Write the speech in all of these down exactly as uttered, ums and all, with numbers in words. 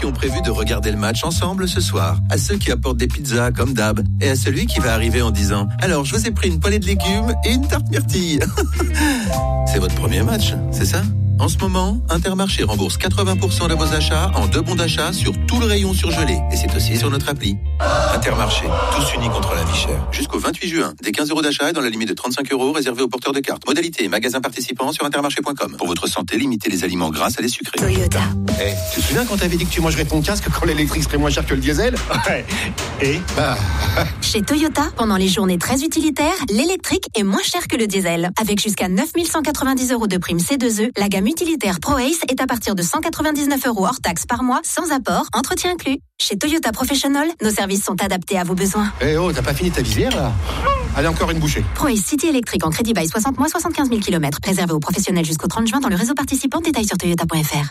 qui ont prévu de regarder le match ensemble ce soir, à ceux qui apportent des pizzas comme d'hab, et à celui qui va arriver en disant « Alors, je vous ai pris une poêlée de légumes et une tarte myrtille. » C'est votre premier match, c'est ça ? En ce moment, Intermarché rembourse quatre-vingts pour cent de vos achats en deux bons d'achat sur tout le rayon surgelé. Et c'est aussi sur notre appli. Intermarché, tous unis contre la vie chère. Jusqu'au vingt-huit juin, des quinze euros d'achat et dans la limite de trente-cinq euros réservés aux porteurs de cartes. Modalité, magasin participant sur intermarché point com. Pour votre santé, limitez les aliments gras, salés, sucrés. Toyota. Eh, hey, tu te souviens quand t'avais dit que tu mangerais ton casque quand l'électrique serait moins cher que le diesel ? Ouais. Et bah... Chez Toyota, pendant les journées très utilitaires, l'électrique est moins cher que le diesel. Avec jusqu'à neuf mille cent quatre-vingt-dix euros de prime C deux E, la gamme utilitaire ProAce est à partir de cent quatre-vingt-dix-neuf euros hors taxe par mois, sans apport, entretien inclus. Chez Toyota Professional, nos services sont adaptés à vos besoins. Eh hey oh, t'as pas fini ta visière là ? Allez, encore une bouchée. ProAce City électrique en crédit bail soixante mois, soixante-quinze mille kilomètres. Réservé aux professionnels jusqu'au trente juin dans le réseau participant. Détails sur toyota point f r.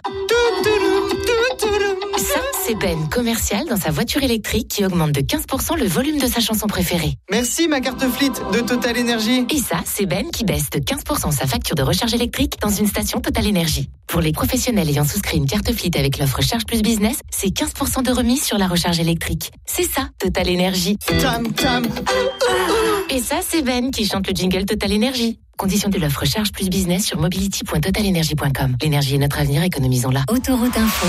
Ça, c'est Ben, commercial dans sa voiture électrique qui augmente de quinze pour cent le volume de sa chanson préférée. Merci ma carte Fleet de Total Energy. Et ça, c'est Ben qui baisse de quinze pour cent sa facture de recharge électrique dans une station Total Energy. Pour les professionnels ayant souscrit une carte Fleet avec l'offre Charge Plus Business, c'est quinze pour cent de remise sur la recharge électrique. C'est ça, Total Energy. Tam tam. Et ça, c'est Ben qui chante le jingle Total Energy. Condition de l'offre Charge Plus Business sur mobility point total energy point com. L'énergie est notre avenir, économisons-la. Autoroute Info.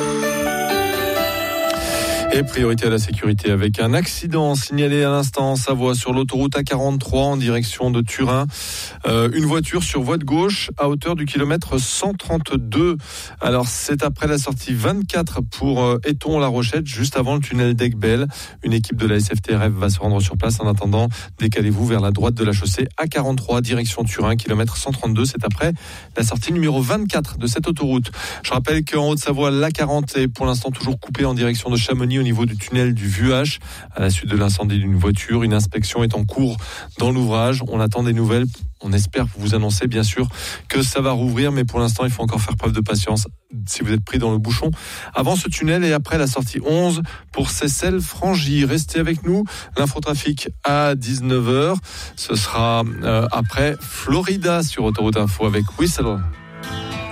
Et priorité à la sécurité avec un accident signalé à l'instant en Savoie sur l'autoroute A quarante-trois en direction de Turin. Euh, une voiture sur voie de gauche à hauteur du kilomètre cent trente-deux. Alors c'est après la sortie vingt-quatre pour euh, Éton-La Rochette, juste avant le tunnel d'Aiguebelle. Une équipe de la S F T R F va se rendre sur place. En attendant, décalez-vous vers la droite de la chaussée A quarante-trois direction Turin, kilomètre cent trente-deux. C'est après la sortie numéro vingt-quatre de cette autoroute. Je rappelle qu'en Haute-Savoie, l'A quarante est pour l'instant toujours coupée en direction de Chamonix au niveau du tunnel du Vuache à la suite de l'incendie d'une voiture. Une inspection est en cours dans l'ouvrage. On attend des nouvelles. On espère vous annoncer bien sûr que ça va rouvrir, mais pour l'instant il faut encore faire preuve de patience si vous êtes pris dans le bouchon avant ce tunnel et après la sortie onze pour Seyssel-Frangy. Restez avec nous, l'infotrafic à dix-neuf heures, ce sera euh, après Florida sur Autoroute Info avec Whistle.